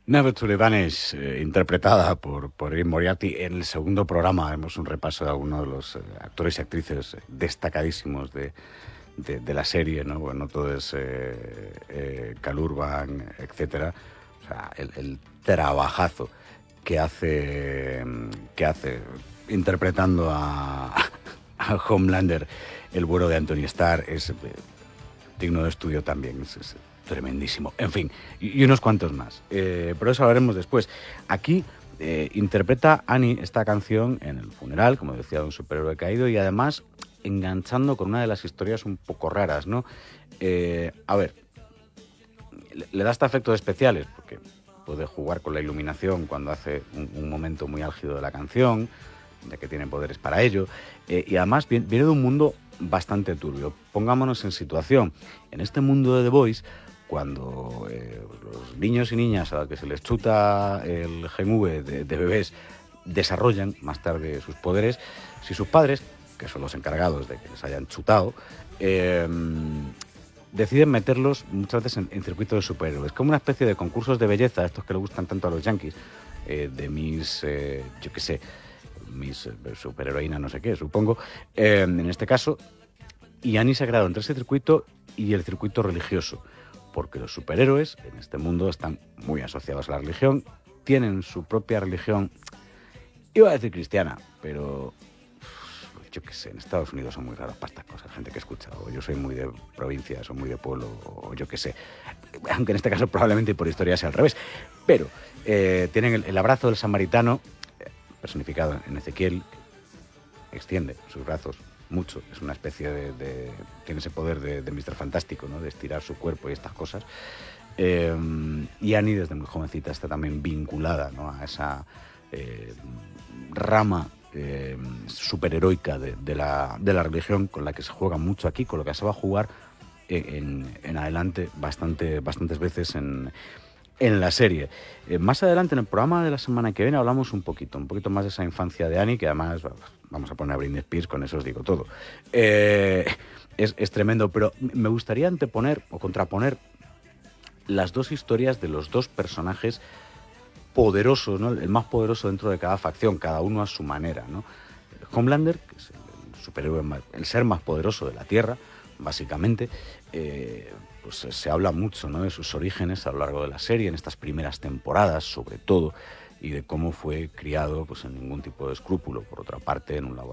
Never to Vanish, interpretada por Erin Moriarty. En el segundo programa haremos un repaso de algunos de los actores y actrices destacadísimos de la serie, ¿no? Bueno, no todo es Cal Urban, etcétera. O sea, el trabajazo que hace interpretando a Homelander, el bueno de Anthony Starr, es digno de estudio también. Es tremendísimo. En fin, y unos cuantos más. Pero eso hablaremos después. Aquí interpreta Annie esta canción en el funeral, como decía, de un superhéroe caído, y además enganchando con una de las historias un poco raras, ¿no? A ver, le da hasta efectos especiales, porque puede jugar con la iluminación cuando hace un momento muy álgido de la canción, ya que tiene poderes para ello, y además viene de un mundo bastante turbio. Pongámonos en situación. En este mundo de The Boys, cuando los niños y niñas a los que se les chuta el gen V de bebés desarrollan más tarde sus poderes, si sus padres, que son los encargados de que les hayan chutado, deciden meterlos muchas veces en circuitos de superhéroes, como una especie de concursos de belleza, estos que le gustan tanto a los yankees, de mis, yo qué sé, mis superheroína no sé qué, supongo, en este caso. Y Annie se ha creado entre ese circuito y el circuito religioso, porque los superhéroes en este mundo están muy asociados a la religión, tienen su propia religión, iba a decir cristiana, pero yo qué sé, en Estados Unidos son muy raros para estas cosas, gente que escucha, o yo soy muy de provincia, soy muy de pueblo, o yo qué sé, aunque en este caso probablemente por historia sea al revés, pero tienen el abrazo del samaritano, personificado en Ezequiel, que extiende sus brazos mucho, es una especie tiene ese poder de Mr. Fantástico, ¿no? De estirar su cuerpo y estas cosas. Y Annie desde muy jovencita está también vinculada, ¿no? A esa rama superheroica de la religión, con la que se juega mucho aquí, con lo que se va a jugar en adelante bastantes veces en la serie. Más adelante, en el programa de la semana que viene, hablamos un poquito más de esa infancia de Annie, que además vamos a poner a Britney Spears, con eso os digo todo. Es tremendo, pero me gustaría anteponer o contraponer las dos historias de los dos personajes poderosos, ¿no? El más poderoso dentro de cada facción, cada uno a su manera, ¿no? Homelander, que es el superhéroe, el ser más poderoso de la Tierra, básicamente, pues se habla mucho, ¿no? De sus orígenes a lo largo de la serie, en estas primeras temporadas, sobre todo, y de cómo fue criado pues sin ningún tipo de escrúpulo, por otra parte, en un laboratorio